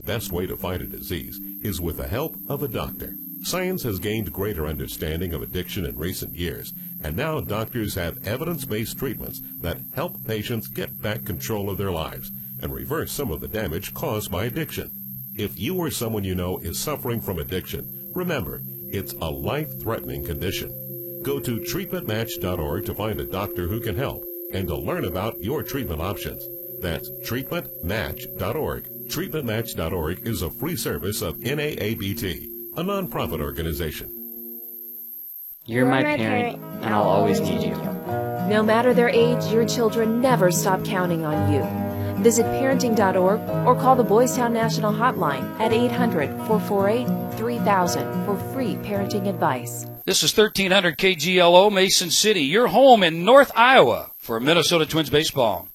best way to fight a disease is with the help of a doctor. Science has gained greater understanding of addiction in recent years, and now doctors have evidence-based treatments that help patients get back control of their lives and reverse some of the damage caused by addiction. If you or someone you know is suffering from addiction, remember, it's a life-threatening condition. Go to treatmentmatch.org to find a doctor who can help and to learn about your treatment options. That's treatmentmatch.org. Treatmentmatch.org is a free service of NAABT, a nonprofit organization. You're my parent, and I'll always need you. No matter their age, your children never stop counting on you. Visit parenting.org or call the Boys Town National Hotline at 800-448-3000 for free parenting advice. This is 1300 KGLO, Mason City, your home in North Iowa for Minnesota Twins baseball.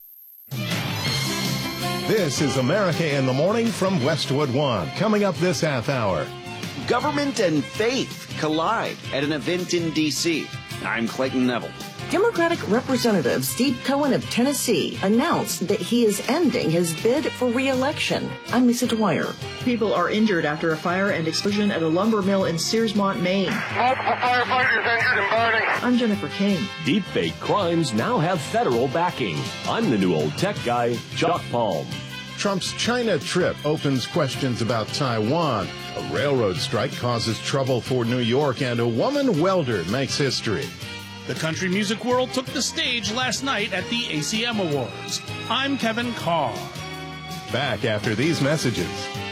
This is America in the Morning from Westwood One. Coming up this half hour. Government and faith collide at an event in D.C. I'm Clayton Neville. Democratic Representative Steve Cohen of Tennessee announced that he is ending his bid for re-election. I'm Lisa Dwyer. People are injured after a fire and explosion at a lumber mill in Searsmont, Maine. Multiple firefighters injured and burning. I'm Jennifer King. Deepfake crimes now have federal backing. I'm the new old tech guy, Chuck Palm. Trump's China trip opens questions about Taiwan. A railroad strike causes trouble for New York, and a woman welder makes history. The country music world took the stage last night at the ACM Awards. I'm Kevin Carr. Back after these messages.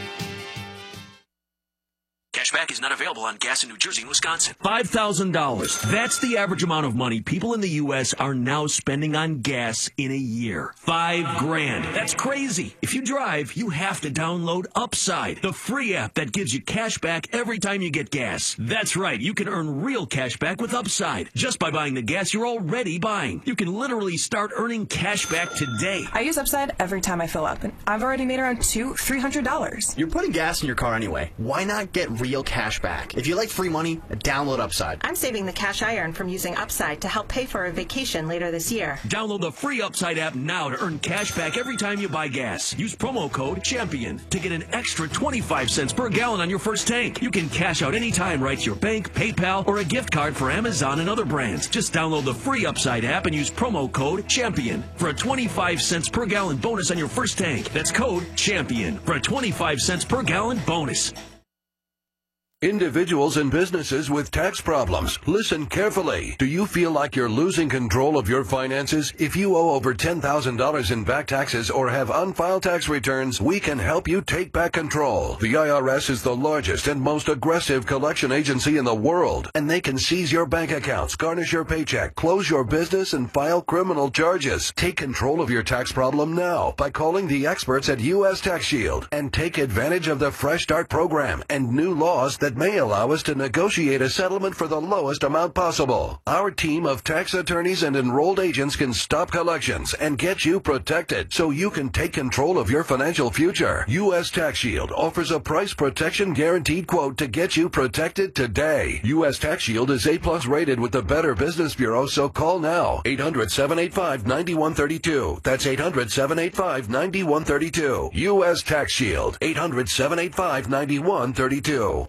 Cashback is not available on gas in New Jersey and Wisconsin. $5,000. That's the average amount of money people in the U.S. are now spending on gas in a year. $5,000. That's crazy. If you drive, you have to download Upside, the free app that gives you cash back every time you get gas. That's right. You can earn real cash back with Upside just by buying the gas you're already buying. You can literally start earning cash back today. I use Upside every time I fill up, and I've already made around $300. You're putting gas in your car anyway. Why not get real cash back? If you like free money, download Upside. I'm saving the cash I earn from using Upside to help pay for a vacation later this year. Download the free Upside app now to earn cash back every time you buy gas. Use promo code CHAMPION to get an extra 25 cents per gallon on your first tank. You can cash out anytime right to your bank, PayPal, or a gift card for Amazon and other brands. Just download the free Upside app and use promo code CHAMPION for a 25 cents per gallon bonus on your first tank. That's code CHAMPION for a 25 cents per gallon bonus. Individuals and businesses with tax problems, listen carefully. Do you feel like you're losing control of your finances? If you owe over $10,000 in back taxes or have unfiled tax returns, we can help you take back control. The IRS is the largest and most aggressive collection agency in the world, and they can seize your bank accounts, garnish your paycheck, close your business, and file criminal charges. Take control of your tax problem now by calling the experts at U.S. Tax Shield and take advantage of the Fresh Start program and new laws that may allow us to negotiate a settlement for the lowest amount possible. Our team of tax attorneys and enrolled agents can stop collections and get you protected so you can take control of your financial future. U.S. Tax Shield offers a price protection guaranteed quote to get you protected today. U.S. Tax Shield is A+ rated with the Better Business Bureau, so call now. 800-785-9132. That's 800-785-9132. U.S. Tax Shield. 800-785-9132.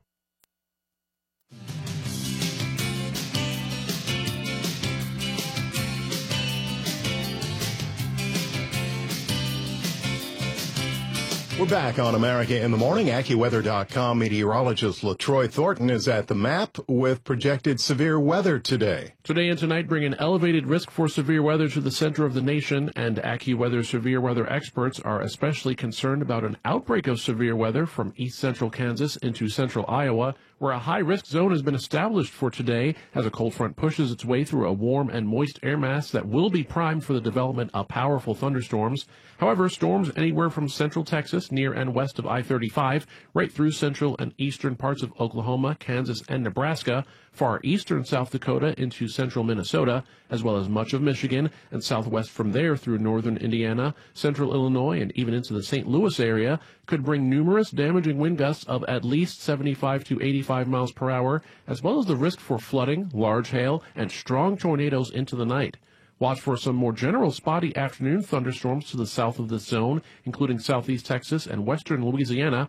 We're back on America in the Morning. AccuWeather.com meteorologist LaTroy Thornton is at the map with projected severe weather today. Today and tonight bring an elevated risk for severe weather to the center of the nation, and AccuWeather severe weather experts are especially concerned about an outbreak of severe weather from east central Kansas into central Iowa, where a high-risk zone has been established for today as a cold front pushes its way through a warm and moist air mass that will be primed for the development of powerful thunderstorms. However, storms anywhere from central Texas, near and west of I-35, right through central and eastern parts of Oklahoma, Kansas, and Nebraska, far eastern South Dakota into central Minnesota, as well as much of Michigan, and southwest from there through northern Indiana, central Illinois, and even into the St. Louis area, could bring numerous damaging wind gusts of at least 75 to 85 miles per hour, as well as the risk for flooding, large hail, and strong tornadoes into the night. Watch for some more general spotty afternoon thunderstorms to the south of this zone, including southeast Texas and western Louisiana,